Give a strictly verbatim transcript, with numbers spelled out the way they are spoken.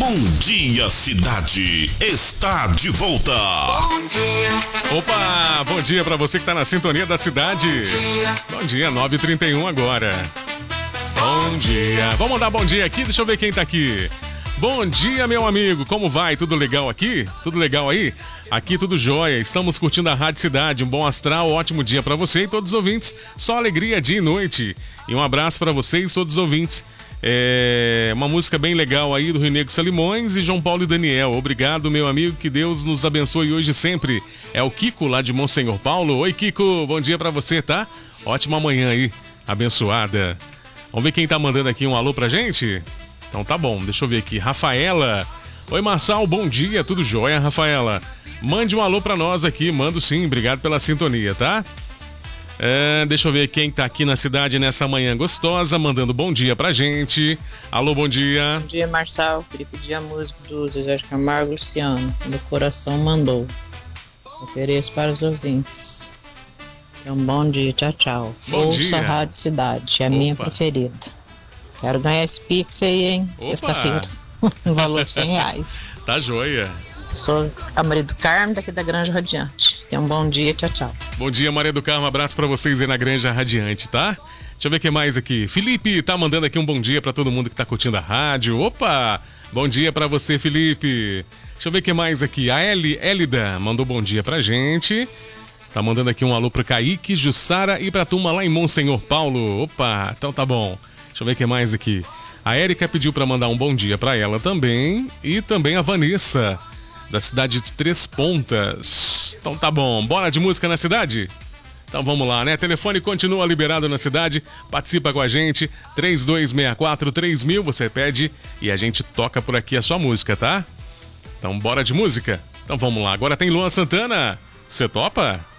Bom Dia Cidade está de volta. Bom dia. Opa, bom dia pra você que tá na sintonia da cidade. Bom dia, nove e trinta e um agora. Bom dia. Vamos mandar bom dia aqui, deixa eu ver quem tá aqui. Bom dia, meu amigo, como vai? Tudo legal aqui? Tudo legal aí? Aqui tudo jóia, estamos curtindo a Rádio Cidade, um bom astral, ótimo dia pra você e todos os ouvintes, só alegria dia e noite. E um abraço pra vocês, todos os ouvintes. É uma música bem legal aí do Rio Negro Salimões e João Paulo e Daniel. Obrigado, meu amigo, que Deus nos abençoe hoje e sempre. É o Kiko lá de Monsenhor Paulo. Oi, Kiko, bom dia pra você, tá? Ótima manhã aí, abençoada. Vamos ver quem tá mandando aqui um alô pra gente? Então tá bom, deixa eu ver aqui. Rafaela. Oi, Marçal, bom dia, tudo jóia, Rafaela? Mande um alô pra nós aqui, mando sim, obrigado pela sintonia, tá? É, deixa eu ver quem tá aqui na cidade nessa manhã gostosa, mandando bom dia pra gente. Alô, bom dia. Bom dia, Marçal. Queria pedir a música do Zezé de Camargo e Luciano. Meu coração mandou. Ofereço para os ouvintes. Então, bom dia, tchau, tchau. Bom Ouça dia. a Rádio Cidade, é a Opa. minha preferida. Quero ganhar esse Pix aí, hein? Opa. Sexta-feira. No valor de cem reais. Tá joia. Sou a Maria do Carmo, daqui da Granja Radiante. Tenha um bom dia, tchau, tchau. Bom dia, Maria do Carmo, abraço pra vocês aí na Granja Radiante, tá? Deixa eu ver o que mais aqui. Felipe tá mandando aqui um bom dia pra todo mundo que tá curtindo a rádio. Opa! Bom dia pra você, Felipe. Deixa eu ver o que mais aqui. A Eli, Elida mandou bom dia pra gente. Tá mandando aqui um alô pro Kaique, Jussara e pra turma lá em Monsenhor Paulo. Opa, então tá bom. Deixa eu ver o que mais aqui. A Érica pediu pra mandar um bom dia pra ela também. E também a Vanessa, da cidade de Três Pontas. Então tá bom, bora de música na cidade? Então vamos lá, né? Telefone continua liberado na cidade, participa com a gente, três dois seis quatro três mil, você pede e a gente toca por aqui a sua música, tá? Então bora de música? Então vamos lá, agora tem Luan Santana, você topa?